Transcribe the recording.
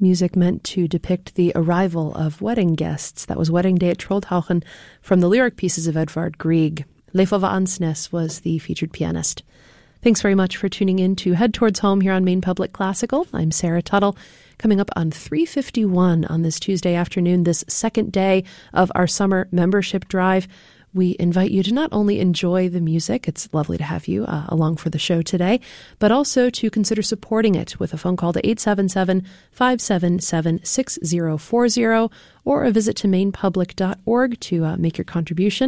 music meant to depict the arrival of wedding guests. That was Wedding Day at Troldhaugen from the lyric pieces of Edvard Grieg. Leif Ove Ansnes was the featured pianist. Thanks very much for tuning in to Head Towards Home here on Maine Public Classical. I'm Sarah Tuttle. Coming up on 3:51 on this Tuesday afternoon, this second day of our summer membership drive, we invite you to not only enjoy the music, it's lovely to have you along for the show today, but also to consider supporting it with a phone call to 877-577-6040 or a visit to mainepublic.org to make your contribution.